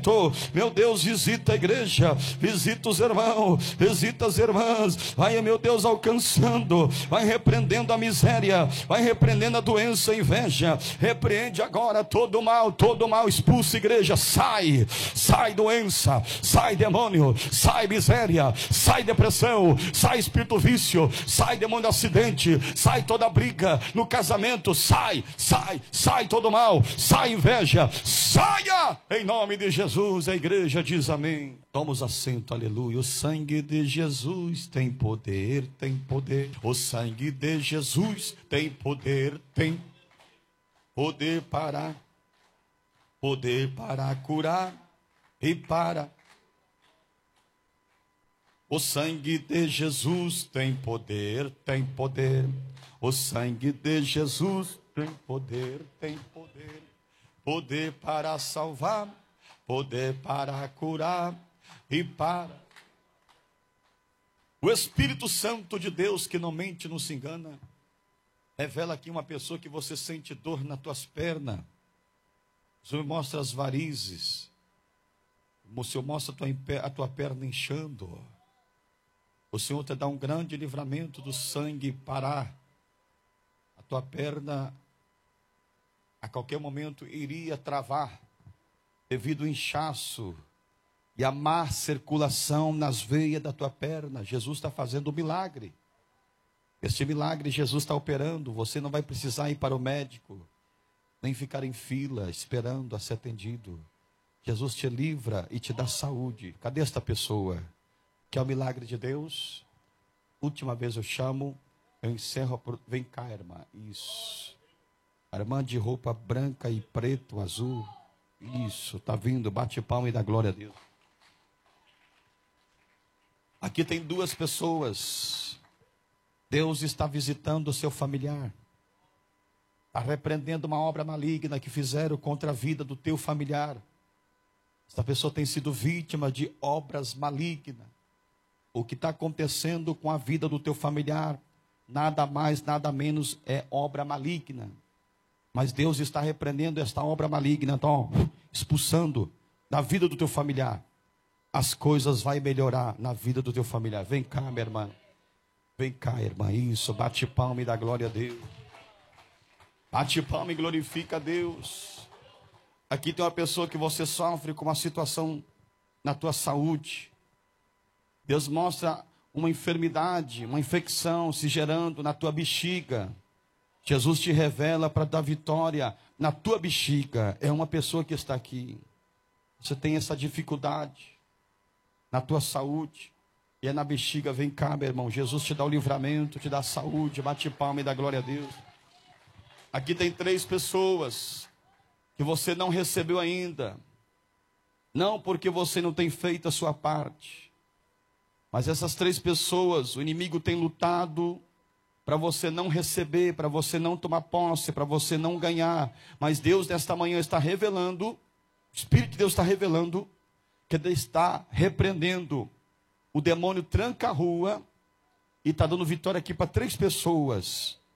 Santo. Meu Deus, visita a igreja, visita os irmãos, visita as irmãs. Vai, meu Deus, alcançando, vai repreendendo a miséria, vai repreendendo a doença, a inveja. Repreende agora todo mal, expulsa, igreja. Sai, sai doença, sai demônio, sai miséria, sai depressão, sai espírito vício, sai demônio de acidente, sai toda briga no casamento, sai todo mal, sai inveja, saia em nome de Jesus. A igreja diz amém. Tomamos assento, aleluia. O sangue de Jesus tem poder, tem poder. O sangue de Jesus tem poder para curar e para. O sangue de Jesus tem poder, tem poder. O sangue de Jesus tem poder, tem poder. Poder para salvar, poder para curar e para. O Espírito Santo de Deus, que não mente, não se engana, revela aqui uma pessoa que você sente dor nas tuas pernas. O Senhor mostra as varizes. O Senhor mostra a tua perna inchando. O Senhor te dá um grande livramento do sangue parar. A tua perna, a qualquer momento, iria travar devido ao inchaço e a má circulação nas veias da tua perna. Jesus está fazendo um milagre. Este milagre Jesus está operando. Você não vai precisar ir para o médico, nem ficar em fila esperando a ser atendido. Jesus te livra e te dá saúde. Cadê esta pessoa? Que é o milagre de Deus? Última vez eu chamo, eu encerro. Vem cá, irmã. Isso. A irmã de roupa branca e preto, azul. Isso, está vindo. Bate palma e dá glória a Deus. Aqui tem duas pessoas. Deus está visitando o seu familiar. Está repreendendo uma obra maligna que fizeram contra a vida do teu familiar. Esta pessoa tem sido vítima de obras malignas. O que está acontecendo com a vida do teu familiar, nada mais, nada menos é obra maligna. Mas Deus está repreendendo esta obra maligna, então, expulsando da vida do teu familiar. As coisas vão melhorar na vida do teu familiar. Vem cá, minha irmã. Vem cá, irmã. Isso, bate palma e dá glória a Deus. Bate palma e glorifica a Deus. Aqui tem uma pessoa que você sofre com uma situação na tua saúde. Deus mostra uma enfermidade, uma infecção se gerando na tua bexiga. Jesus te revela para dar vitória na tua bexiga. É uma pessoa que está aqui. Você tem essa dificuldade na tua saúde. E é na bexiga. Vem cá, meu irmão. Jesus te dá o livramento, te dá saúde. Bate palma e dá glória a Deus. Aqui tem 3 pessoas que você não recebeu ainda. Não porque você não tem feito a sua parte. Mas essas 3 pessoas, o inimigo tem lutado para você não receber, para você não tomar posse, para você não ganhar. Mas Deus nesta manhã está revelando, o Espírito de Deus está revelando, que Ele está repreendendo o demônio tranca a rua e está dando vitória aqui para 3 pessoas.